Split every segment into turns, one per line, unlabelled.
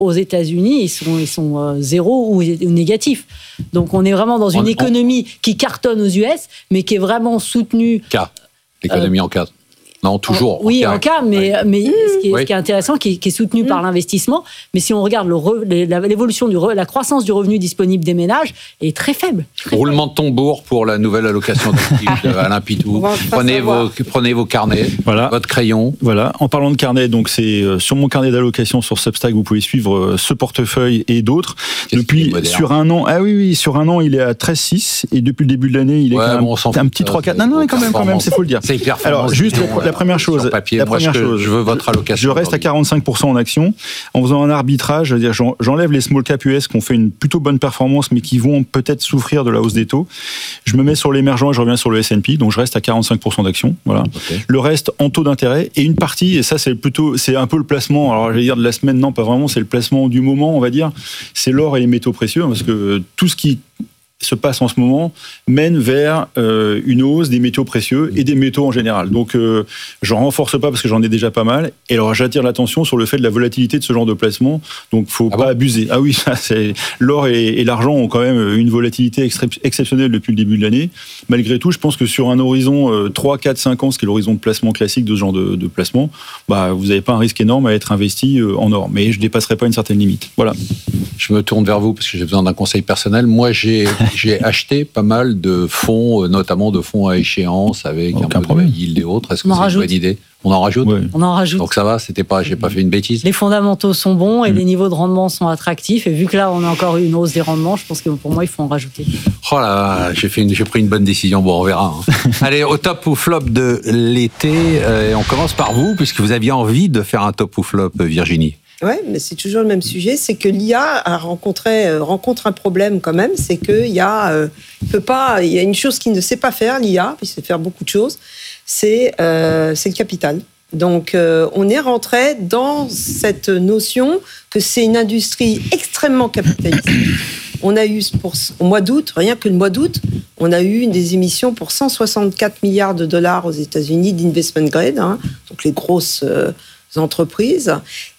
aux États-Unis, ils sont zéro ou négatifs. Donc on est vraiment dans une économie qui cartonne aux US, mais qui est vraiment soutenue.
L'économie en cas. Non, toujours.
Oui, en cas, mais ce qui est intéressant, qui est soutenu par l'investissement. Mais si on regarde l'évolution la croissance du revenu disponible des ménages est très faible.
Roulement de tambour pour la nouvelle allocation d'actifs Alain Pitou. Prenez vos carnets, votre crayon.
Voilà. En parlant de carnet, donc c'est sur mon carnet d'allocation sur Substack, vous pouvez suivre ce portefeuille et d'autres. Depuis sur un an, sur un an, il est à 13,6 et depuis le début de l'année, il est un petit 3-4. Non, quand même, c'est faut le dire.
C'est hyper.
Alors juste la première chose,
je veux votre allocation.
Je reste à 45% en actions. En faisant un arbitrage, c'est-à-dire j'enlève les small cap US qui ont fait une plutôt bonne performance, mais qui vont peut-être souffrir de la hausse des taux. Je me mets sur l'émergent et je reviens sur le S&P, donc je reste à 45% d'actions. Voilà. Okay. Le reste en taux d'intérêt et une partie, et ça c'est un peu le placement. Alors je vais dire de la semaine, non pas vraiment, c'est le placement du moment, on va dire. C'est l'or et les métaux précieux, parce que tout ce qui se passe en ce moment mène vers une hausse des métaux précieux et des métaux en général. Donc, j'en renforce pas parce que j'en ai déjà pas mal. Et alors, j'attire l'attention sur le fait de la volatilité de ce genre de placement. Donc, faut pas abuser. Ah oui, ça, c'est l'or et l'argent ont quand même une volatilité exceptionnelle depuis le début de l'année. Malgré tout, je pense que sur un horizon 3, 4, 5 ans, ce qui est l'horizon de placement classique de ce genre de placement, vous n'avez pas un risque énorme à être investi en or. Mais je dépasserai pas une certaine limite. Voilà.
Je me tourne vers vous parce que j'ai besoin d'un conseil personnel. Moi, j'ai acheté pas mal de fonds, notamment de fonds à échéance avec un peu de yield et autres. Est-ce que c'est une bonne idée ? On en rajoute ?
Oui. On en rajoute.
Donc ça va, j'ai pas fait une bêtise.
Les fondamentaux sont bons et les niveaux de rendement sont attractifs. Et vu que là, on a encore eu une hausse des rendements, je pense que pour moi, il faut en rajouter.
Oh là, j'ai pris une bonne décision. Bon, on verra. Allez, au top ou flop de l'été. On commence par vous, puisque vous aviez envie de faire un top ou flop, Virginie.
Oui, mais c'est toujours le même sujet, c'est que l'IA rencontre un problème quand même, c'est qu'il y a une chose qu'il ne sait pas faire, l'IA, il sait faire beaucoup de choses, c'est le capital. Donc, on est rentré dans cette notion que c'est une industrie extrêmement capitalistique. On a eu, au mois d'août, rien que le mois d'août, on a eu des émissions pour 164 milliards de dollars aux États-Unis d'investment grade, donc les grosses entreprises,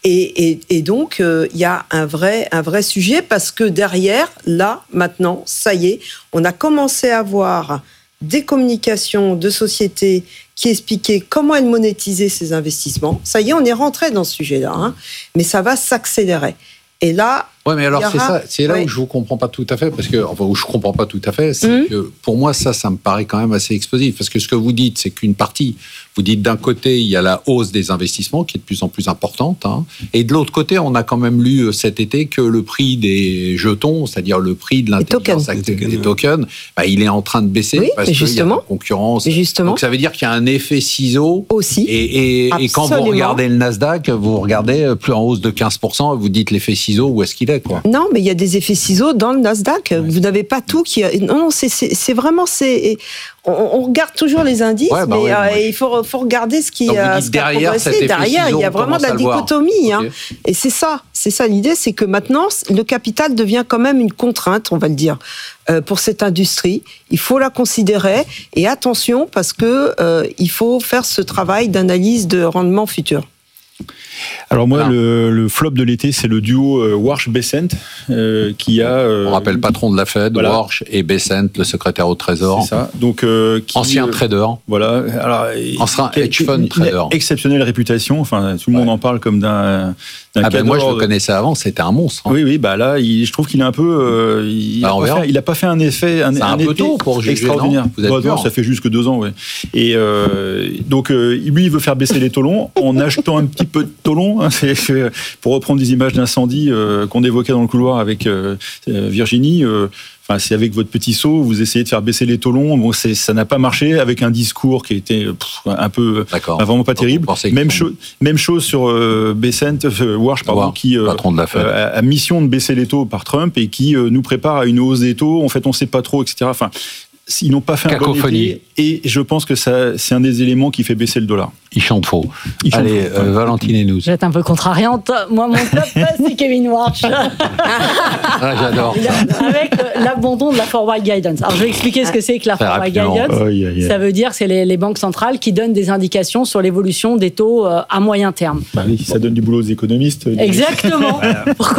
et donc il y a un vrai sujet parce que derrière, là, maintenant, ça y est, on a commencé à avoir des communications de sociétés qui expliquaient comment elles monétisaient ces investissements. Ça y est, on est rentré dans ce sujet-là, mais ça va s'accélérer. Et là,
ouais, mais alors c'est là où je vous comprends pas tout à fait, parce que où je comprends pas tout à fait, c'est que pour moi ça me paraît quand même assez explosif, parce que ce que vous dites, c'est qu'une partie, vous dites d'un côté il y a la hausse des investissements qui est de plus en plus importante, et de l'autre côté on a quand même lu cet été que le prix des jetons, c'est-à-dire le prix de l'intelligence des tokens, il est en train de baisser parce qu'il y a la concurrence. Donc ça veut dire qu'il y a un effet ciseau
aussi.
Et quand vous regardez le Nasdaq, vous regardez plus en hausse de 15%, vous dites l'effet ciseau, où est-ce qu'il est, quoi?
Non, mais il y a des effets ciseaux dans le Nasdaq. Ouais. Vous n'avez pas tout qui... Non, c'est vraiment... On regarde toujours les indices, mais il faut regarder ce qui a progressé. Derrière, il y a vraiment de la dichotomie. Okay. Et c'est ça l'idée, c'est que maintenant, le capital devient quand même une contrainte, on va le dire, pour cette industrie. Il faut la considérer, et attention, parce que il faut faire ce travail d'analyse de rendement futur.
Alors moi, le flop de l'été, c'est le duo Warsh-Bessent qui a...
on rappelle patron de la Fed, Warsh et Bessent, le secrétaire au Trésor.
C'est ça. Donc,
ancien trader.
Voilà. Alors,
ancien hedge fund trader.
Exceptionnelle réputation. Enfin, tout le monde en parle comme d'un cadre.
Moi, je le connaissais avant. C'était un monstre.
Oui. Là, je trouve qu'il est un peu. Il a pas fait un effet.
C'est un peu tôt pour juger,
extraordinaire. Non, ça fait juste que 2 ans. Ouais. Et donc, lui, il veut faire baisser les taux longs en achetant un petit peu de taux longs. Pour reprendre des images d'incendie qu'on évoquait dans le couloir avec Virginie. C'est avec votre petit seau, vous essayez de faire baisser les taux longs. Bon, ça n'a pas marché avec un discours qui était un peu vraiment pas terrible. Même chose sur Bessent, Warsh, qui a mission de baisser les taux par Trump et qui nous prépare à une hausse des taux. En fait, on ne sait pas trop, etc. Enfin, ils n'ont pas fait un bon été, et je pense que c'est un des éléments qui fait baisser le dollar.
Il chante faux. Allez, Valentine et nous.
Je vais être un peu contrariante. Moi, mon top, c'est Kevin Warsh.
J'adore.
Avec l'abandon de la forward guidance. Alors, je vais expliquer ce que c'est que la forward guidance. Ça veut dire que c'est les banques centrales qui donnent des indications sur l'évolution des taux à moyen terme.
Ça donne du boulot aux économistes.
Exactement. Pourquoi